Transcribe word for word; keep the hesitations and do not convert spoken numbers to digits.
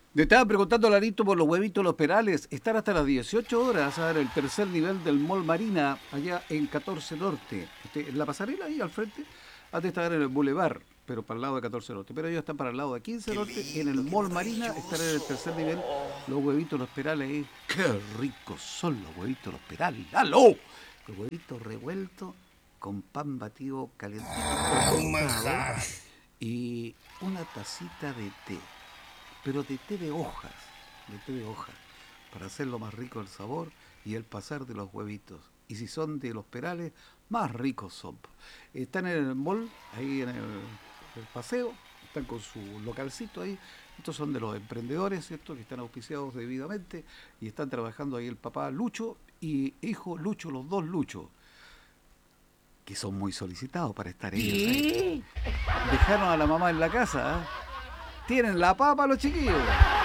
Le estaba preguntando a Larito por los huevitos Los Perales. Están hasta las dieciocho horas, a ver, el tercer nivel del Mall Marina, allá en catorce Norte. Este, en la pasarela ahí al frente, antes de estar en el Boulevard, pero para el lado de catorce Norte. Pero ellos están para el lado de quince Qué Norte. En el lindo, qué Mall Marina están en el tercer nivel maravilloso. los huevitos Los Perales ahí. ¡Qué ricos son los huevitos Los Perales! ¡Aló! Los huevitos revueltos con pan batido calentito o Ah, un tostado manjar. y una tacita de té, pero de té de hojas, de té de hojas, para hacerlo más rico el sabor y el pasar de los huevitos. Y si son de los Perales, más ricos son. Están en el mall, ahí en el, el paseo, están con su localcito ahí. Estos son de los emprendedores, ¿cierto? Que están auspiciados debidamente y están trabajando ahí el papá Lucho y hijo Lucho, los dos Luchos, que son muy solicitados para estar ellos ahí. ¿Qué? Dejaron a la mamá en la casa, ¿eh? Tienen la papa los chiquillos.